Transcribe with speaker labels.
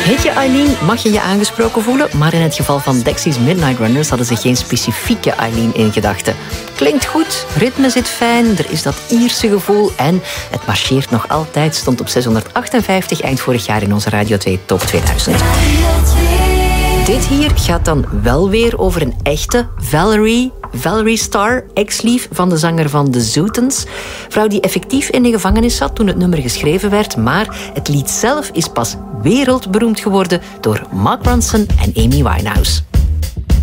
Speaker 1: Heet je Eileen, mag je je aangesproken voelen, maar in het geval van Dexys Midnight Runners hadden ze geen specifieke Eileen in gedachten. Klinkt goed, ritme zit fijn, er is dat Ierse gevoel en het marcheert nog altijd, stond op 658 eind vorig jaar in onze Radio 2 Top 2000. Dit hier gaat dan wel weer over een echte Valerie Starr, ex-lief van de zanger van The Zootens. Vrouw die effectief in de gevangenis zat toen het nummer geschreven werd, maar het lied zelf is pas wereldberoemd geworden door Mark Ronson en Amy Winehouse.